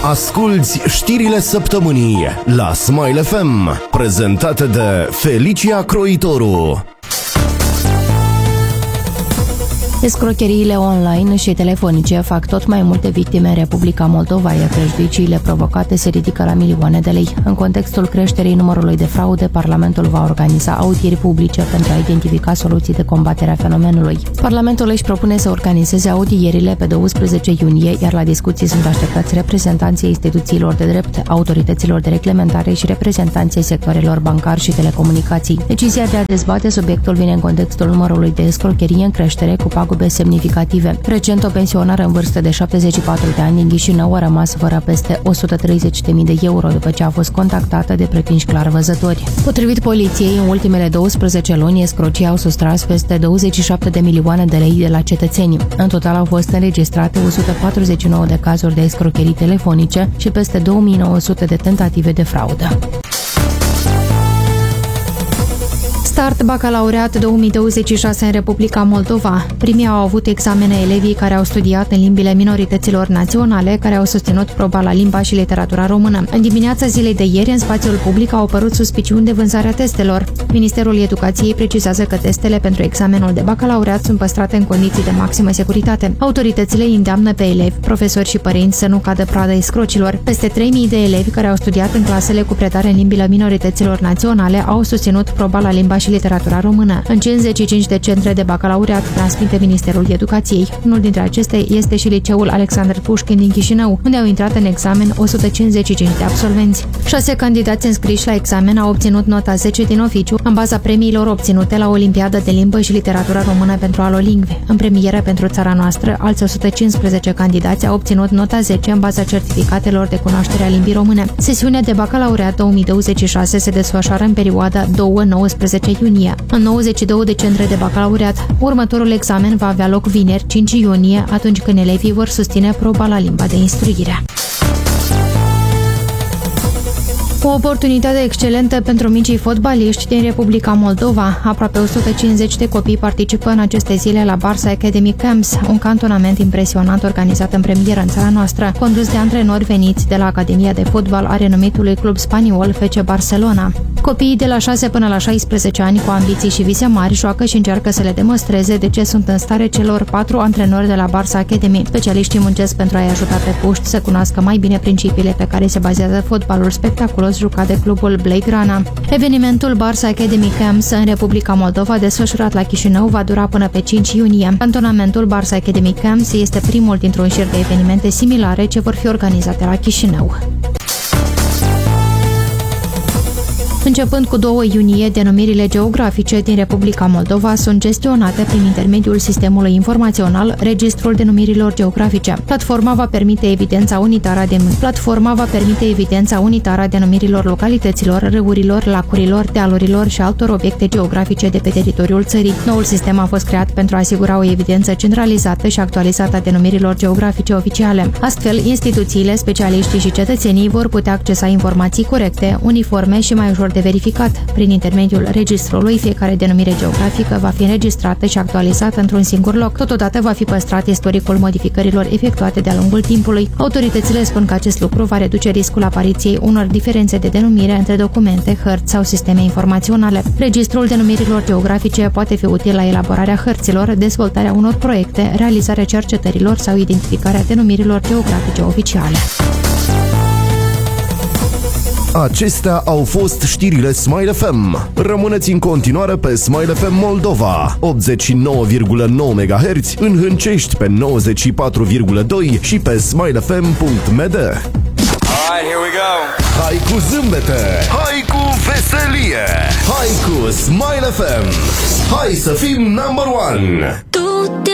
Asculți știrile săptămânii la Smile FM, prezentate de Felicia Croitoru. Escrocheriile online și telefonice fac tot mai multe victime în Republica Moldova, iar prejudiciile provocate se ridică la milioane de lei. În contextul creșterii numărului de fraude, Parlamentul va organiza audieri publice pentru a identifica soluții de combatere a fenomenului. Parlamentul își propune să organizeze audierile pe 12 iunie, iar la discuții sunt așteptați reprezentanții instituțiilor de drept, autorităților de reglementare și reprezentanții sectoarelor bancar și telecomunicații. Decizia de a dezbate subiectul vine în contextul numărului de escrocherii în creștere, cu pagube semnificative. Recent, o pensionară în vârstă de 74 de ani din Chișinău a rămas fără peste 130.000 de euro după ce a fost contactată de pretinși clarvăzători. Potrivit poliției, în ultimele 12 luni, escrocii au sustras peste 27 de milioane de lei de la cetățeni. În total au fost înregistrate 149 de cazuri de escrocherii telefonice și peste 2900 de tentative de fraudă. Start bacalaureat 2026 în Republica Moldova. Primii au avut examene elevii care au studiat în limbile minorităților naționale, care au susținut proba la limba și literatura română. În dimineața zilei de ieri, în spațiul public, au apărut suspiciuni de vânzarea testelor. Ministerul Educației precizează că testele pentru examenul de bacalaureat sunt păstrate în condiții de maximă securitate. Autoritățile îndeamnă pe elevi, profesori și părinți să nu cadă pradă escrocilor. Peste 3.000 de elevi care au studiat în clasele cu predare în limbile minorităților naționale au susținut proba la limba și literatura română. În 55 de centre de bacalaureat, transmite Ministerul Educației. Unul dintre acestea este și liceul Alexandru Pușkin din Chișinău, unde au intrat în examen 155 de absolvenți. 6 candidați înscriși la examen au obținut nota 10 din oficiu, în baza premiilor obținute la Olimpiada de Limbă și Literatură Română pentru alolingve. În premieră pentru țara noastră, alți 115 candidați au obținut nota 10 în baza certificatelor de cunoaștere a limbii române. Sesiunea de bacalaureat 2026 se desfășoară în perioada 2-19 iunie, în 92 de centre de bacalaureat. Următorul examen va avea loc vineri, 5 iunie, atunci când elevii vor susține proba la limba de instruire. O oportunitate excelentă pentru micii fotbaliști din Republica Moldova. Aproape 150 de copii participă în aceste zile la Barça Academy Camps, un cantonament impresionant organizat în premieră în țara noastră, condus de antrenori veniți de la Academia de Fotbal a renumitului club spaniol FC Barcelona. Copiii de la 6 până la 16 ani cu ambiții și vise mari joacă și încearcă să le demonstreze de ce sunt în stare celor 4 antrenori de la Barça Academy. Specialiștii muncesc pentru a-i ajuta pe puști să cunoască mai bine principiile pe care se bazează fotbalul spectaculos jucat de clubul Blaigrana. Evenimentul Barça Academy Camps în Republica Moldova, desfășurat la Chișinău, va dura până pe 5 iunie. Cantonamentul Barça Academy Camps este primul dintr-un șir de evenimente similare ce vor fi organizate la Chișinău. Începând cu 2 iunie, denumirile geografice din Republica Moldova sunt gestionate prin intermediul sistemului informațional Registrul Denumirilor Geografice. Platforma va permite evidența unitară a denumirilor localităților, râurilor, lacurilor, dealurilor și altor obiecte geografice de pe teritoriul țării. Noul sistem a fost creat pentru a asigura o evidență centralizată și actualizată a denumirilor geografice oficiale. Astfel, instituțiile, specialiștii și cetățenii vor putea accesa informații corecte, uniforme și mai ușor de verificat. Prin intermediul registrului, fiecare denumire geografică va fi înregistrată și actualizată într-un singur loc. Totodată va fi păstrat istoricul modificărilor efectuate de-a lungul timpului. Autoritățile spun că acest lucru va reduce riscul apariției unor diferențe de denumire între documente, hărți sau sisteme informaționale. Registrul denumirilor geografice poate fi util la elaborarea hărților, dezvoltarea unor proiecte, realizarea cercetărilor sau identificarea denumirilor geografice oficiale. Acestea au fost știrile Smile FM. Rămâneți în continuare pe Smile FM Moldova, 89,9 MHz, în Hâncești pe 94,2 și pe smilefm.md. Alright, here we go. Hai cu zâmbete, hai cu veselie, hai cu Smile FM. Hai să fim number one.